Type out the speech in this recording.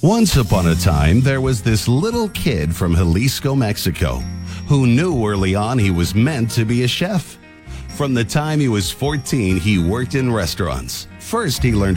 Once upon a time, there was this little kid from Jalisco, Mexico, who knew early on he was meant to be a chef. From the time he was 14, he worked in restaurants. First, he learned